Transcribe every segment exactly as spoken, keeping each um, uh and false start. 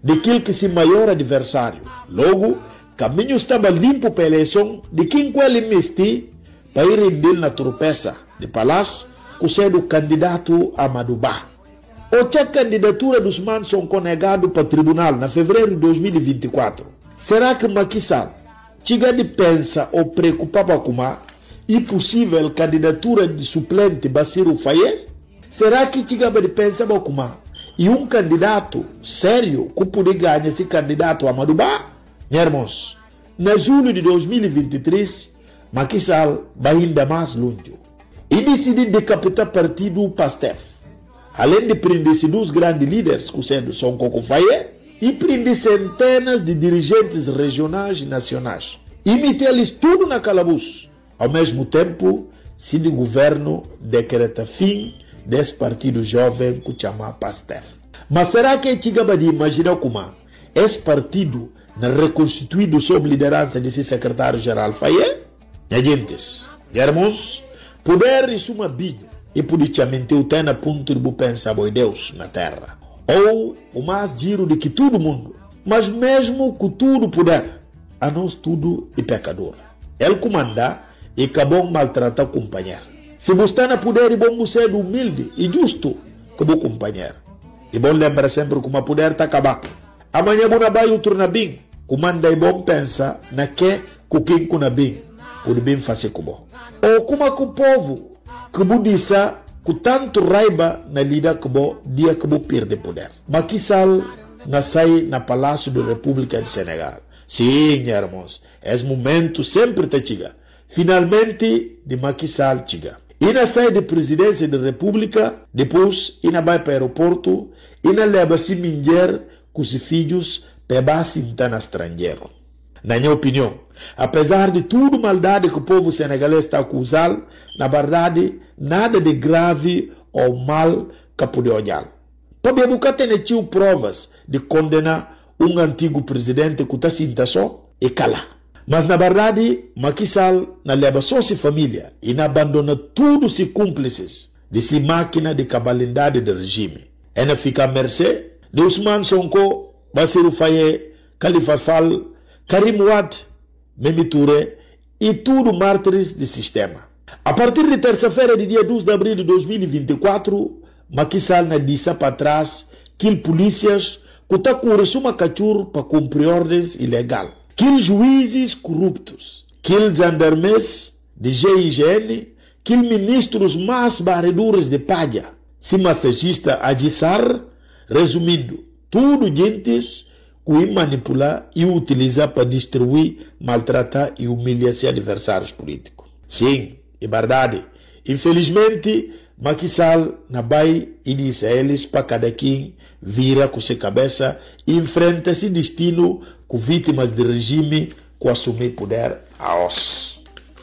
de aquele que se maior adversário. Logo, caminho estava limpo para a eleição de quem qual investi para ir render na tropeça de palácio, que sendo o candidato Amadou Ba. Outra candidatura dos manos são conegado para o tribunal na fevereiro de dois mil e vinte e quatro. Será que Macky Sall chega de pensa ou preocupava com a impossível candidatura de suplente Bassirou Faye? Será que chega de pensar com a e um candidato sério que poderia ganhar esse candidato Amadou Ba? Meus irmãos, na julho de dois mil e vinte e três, Macky Sall vai ainda mais longe e decidiu decapitar o partido PASTEF. Além de prender dois grandes líderes, que sendo Sonko Faye, e prender centenas de dirigentes regionais e nacionais. E meter-lhes tudo na calabouço. Ao mesmo tempo, se o governo decreta fim desse partido jovem que chama PASTEF. Mas será que é chegava de imaginar como esse partido não reconstituído sob liderança desse secretário-geral Faye? Agentes, irmãos, poder isso uma bilha e politicamente o tem a ponto de pensar em Deus na terra. Ou o mais giro de que todo mundo, mas mesmo com tudo poder, a nós tudo é pecador. Ele comanda e acabou maltratar o companheiro. Se você está na poder, é bom você ser humilde e justo como companheiro. E bom lembrar sempre que o poder está acabado. Amanhã você vai outro na bem. Comanda é bom pensar na que com quem com na bem pode bem fazer como. Ou como que o povo que você disse com tanto raiva na lida que você dia que você perde poder. Macky Sall nasceu na Palácio da República de Senegal. Sim, irmãos, esse momento sempre te chega. Finalmente, de Macky Sall chega. E na sai de presidência da República, depois, e na vai para o aeroporto, e na leva-se mulher com os filhos para base no estrangeiro. Na minha opinião, apesar de tudo maldade que o povo senegalês está acusando, na verdade, nada de grave ou mal que pode olhar. Para nunca ter tido provas de condenar um antigo presidente que está sinta só e cala. Mas na verdade, Macky Sall na leva só sua família e na abandona todos os cúmplices dessa máquina de cabalidade do regime. E na fica à mercê de Ousmane Sonko, Bassirou Faye, Khalifa Sall, Karim Wade, Mimi Touré e tudo mártires do sistema. A partir de terça-feira, de dia dois de abril de dois mil e vinte e quatro, Macky Sall na disse para trás que polícias que estão com uma cachorro para cumprir ordens ilegais. Que juízes corruptos, que gendarmes de G I G N, que ministros mais barredores de palha, se massagista Adissar, resumindo, tudo gentes que manipular e utilizar para destruir, maltratar e humilhar seus adversários políticos. Sim, é verdade. Infelizmente, Macky Sall na vai e diz a eles para cada quem vira com sua cabeça e enfrenta esse destino com vítimas de regime que assumir poder a os.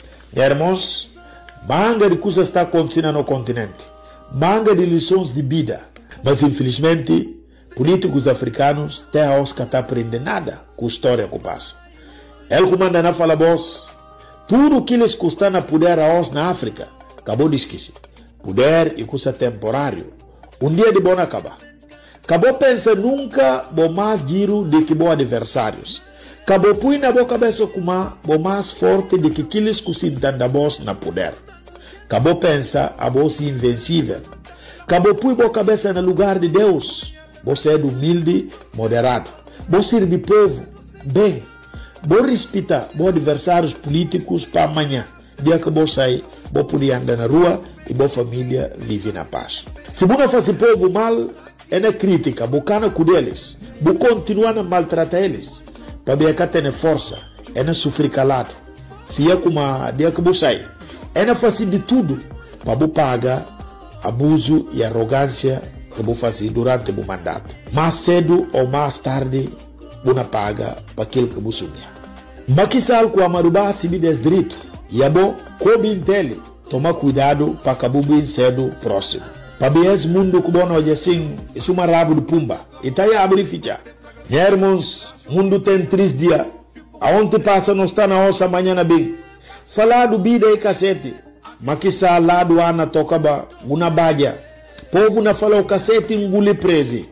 Irmãos, manga de coisas está acontecendo no continente, manga de lições de vida, mas infelizmente políticos africanos têm a os que não aprendem nada com a história que passa. Ele comanda na fala boss, tudo que eles custam a poder a os na África, acabou de esquecer. Poder e coisa temporário. Um dia de bom acabar. Acabou pensa nunca bom mais giro de que bons adversários. Acabou põe na boa cabeça como bom mais forte de que aqueles que se entendem boss na poder. Acabou pensa a boss invencível. Acabou põe boa cabeça no lugar de Deus. Você é humilde, moderado. Você serve povo, bem. Você respeita bons adversários políticos para amanhã. Dia que você sair, você poder andar na rua e boa família vive na paz. Se você não faz povo mal, é na crítica, bocana com eles, você continua a maltratar eles, para ver que tem força, é na sofrer calado, fia como a dia que você sai, é na fazer de tudo, para você pagar abuso e arrogância que você faz durante o mandato. Mais cedo ou mais tarde, você paga para aquilo que você sonha. Macky Sall com Amadou Ba se me direito, e é bom, como entende, toma cuidado para acabar bem cedo próximo. Para ver esse mundo que bom hoje assim, é uma rabo de pumba. E tá aí a abrir ficha. Irmãos, o mundo tem três dias. Aonde passa não está na nossa manhã bem. Falar do vida e cacete. Macky Sall lá do Ana toca ba, uma badia. Povo na fala o cacete engole preso.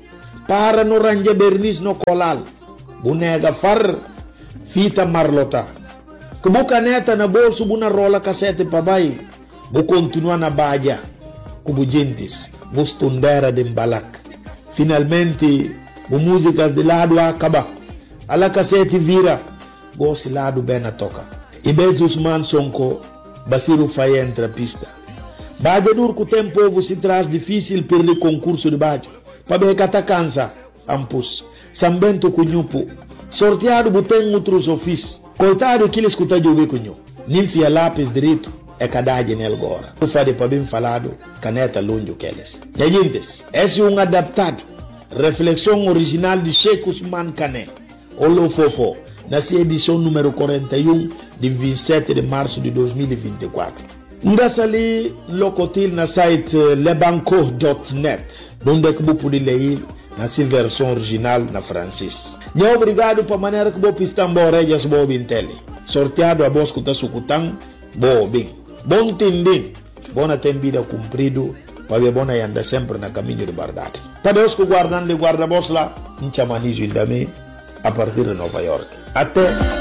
para no ranje bernis no kolal, bunega far, fita marlota. Kubu caneta na bolso, buna rola cassete pabai, bu continua na baja, kubu gentis, bu stundera de balak. Finalmente, bu músicas de lado acaba, ala cassete vira, bo si lado bena toca. E bez Usman Sonko, Basiru Faye entra pista. Baja dur que o tempo se traz difícil per o concurso de baja. Pabe kata cansa, ampus, sambento cunhupo, sorteado boteng outros ofícios. Coitado que ele escuta de ouvir cunhu. Ninfia lápis direito, é cadade nele agora. O fade para bem falado, caneta longe que eles. Seguintes, esse é um adaptado, reflexão original de Sheikh Usman Kane, Olo Fofo, na sua edição número quarenta e um, de vinte e sete de março de dois mil e vinte e quatro. Ndasali locotil na site lebanco ponto net, onde que você pode ler na sua versão original na francês. Não obrigado para maneira que você pista embora já se boa intele. Sorteado a bosco da sucutang, boa bem. Bom tendin, bona vida cumprido, para ver bona anda sempre na caminho de verdade. Para os que guardam de guarda-bos lá, em chamanizo indame, a partir de Nova York. Até